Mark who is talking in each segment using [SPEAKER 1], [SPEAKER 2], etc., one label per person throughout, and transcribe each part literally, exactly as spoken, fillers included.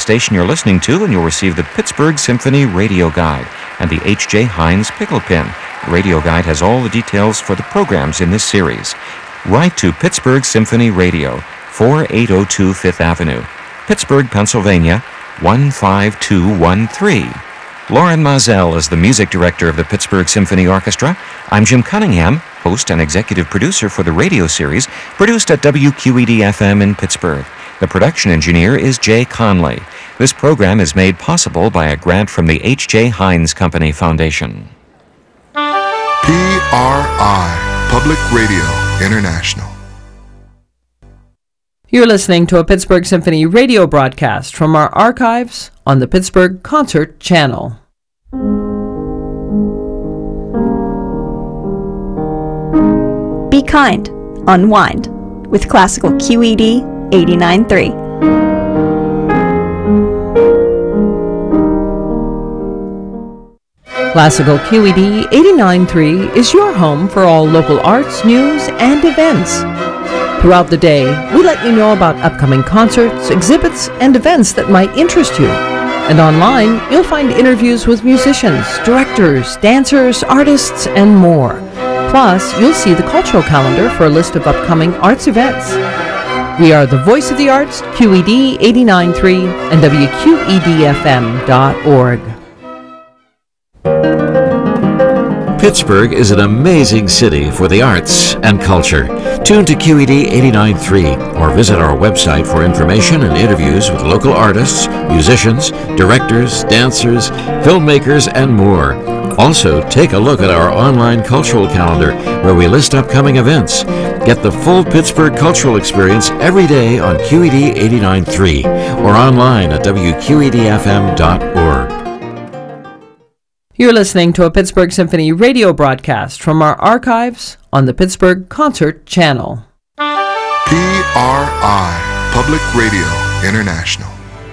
[SPEAKER 1] station you're listening to, and you'll receive the Pittsburgh Symphony Radio Guide and the H J Heinz Pickle Pin. The Radio Guide has all the details for the programs in this series. Write to Pittsburgh Symphony Radio, forty-eight oh two Fifth Avenue, Pittsburgh, Pennsylvania, one five two one three. Lauren Mazel is the music director of the Pittsburgh Symphony Orchestra. I'm Jim Cunningham, host and executive producer for the radio series, produced at W Q E D F M in Pittsburgh. The production engineer is Jay Conley. This program is made possible by a grant from the H J Heinz Company Foundation.
[SPEAKER 2] P R I, Public Radio International.
[SPEAKER 3] You're listening to a Pittsburgh Symphony radio broadcast from our archives on the Pittsburgh Concert Channel.
[SPEAKER 4] Be kind, unwind with Classical Q E D eighty-nine point three.
[SPEAKER 3] Classical Q E D eighty-nine point three is your home for all local arts, news, and events. Throughout the day, we let you know about upcoming concerts, exhibits, and events that might interest you. And online, you'll find interviews with musicians, directors, dancers, artists, and more. Plus, you'll see the cultural calendar for a list of upcoming arts events. We are the Voice of the Arts, Q E D eighty-nine point three, and W Q E D F M dot org.
[SPEAKER 5] Pittsburgh is an amazing city for the arts and culture. Tune to Q E D eighty-nine point three or visit our website for information and interviews with local artists, musicians, directors, dancers, filmmakers, and more. Also, take a look at our online cultural calendar where we list upcoming events. Get the full Pittsburgh cultural experience every day on Q E D eighty-nine point three or online at W Q E D F M dot org.
[SPEAKER 3] You're listening to a Pittsburgh Symphony radio broadcast from our archives on the Pittsburgh Concert Channel.
[SPEAKER 2] P R I, Public Radio International.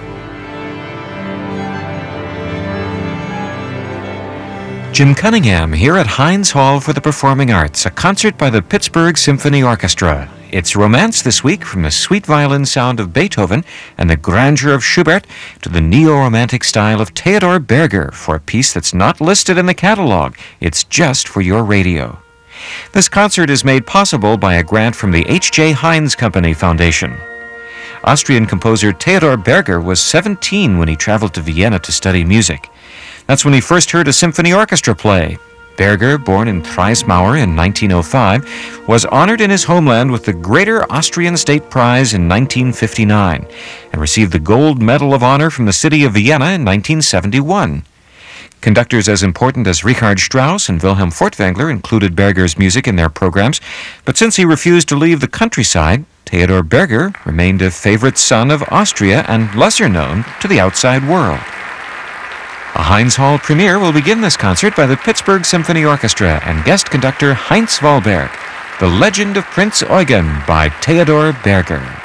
[SPEAKER 1] Jim Cunningham here at Heinz Hall for the Performing Arts, a concert by the Pittsburgh Symphony Orchestra. It's romance this week, from the sweet violin sound of Beethoven and the grandeur of Schubert to the neo-romantic style of Theodor Berger for a piece that's not listed in the catalog. It's just for your radio. This concert is made possible by a grant from the H J Heinz Company Foundation. Austrian composer Theodor Berger was seventeen when he traveled to Vienna to study music. That's when he first heard a symphony orchestra play. Berger, born in Trießmauer in nineteen oh five, was honored in his homeland with the Greater Austrian State Prize in nineteen fifty-nine and received the Gold Medal of Honor from the city of Vienna in nineteen seventy-one. Conductors as important as Richard Strauss and Wilhelm Furtwängler included Berger's music in their programs, but since he refused to leave the countryside, Theodor Berger remained a favorite son of Austria and lesser known to the outside world. A Heinz Hall premiere will begin this concert by the Pittsburgh Symphony Orchestra and guest conductor Heinz Wahlberg, The Legend of Prince Eugen by Theodor Berger.